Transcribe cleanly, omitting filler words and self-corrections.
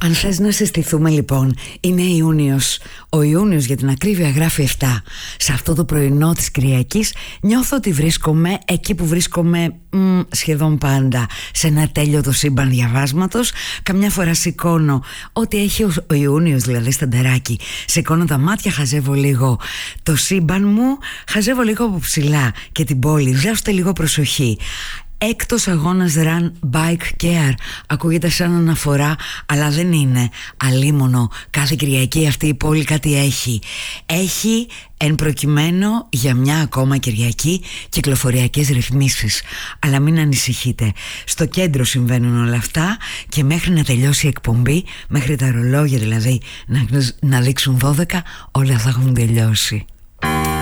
Αν θες να συστηθούμε λοιπόν, είναι Ιούνιος. Ο Ιούνιος για την ακρίβεια γράφει 7. Σε αυτό το πρωινό της Κυριακής νιώθω ότι βρίσκομαι εκεί που βρίσκομαι σχεδόν πάντα. Σε ένα τέλειο το σύμπαν διαβάσματος. Καμιά φορά σηκώνω ό,τι έχει ο Ιούνιος, δηλαδή στανταράκι. Σηκώνω τα μάτια, χαζεύω λίγο το σύμπαν μου, χαζεύω λίγο από ψηλά και την πόλη. Δώστε λίγο προσοχή. Έκτος αγώνας Run Bike Care. Ακούγεται σαν αναφορά, αλλά δεν είναι. Αλίμονο, κάθε Κυριακή αυτή η πόλη κάτι έχει. Έχει εν προκειμένου για μια ακόμα Κυριακή κυκλοφοριακές ρυθμίσεις. Αλλά μην ανησυχείτε, στο κέντρο συμβαίνουν όλα αυτά και μέχρι να τελειώσει η εκπομπή, μέχρι τα ρολόγια δηλαδή να δείξουν 12, όλα θα έχουν τελειώσει.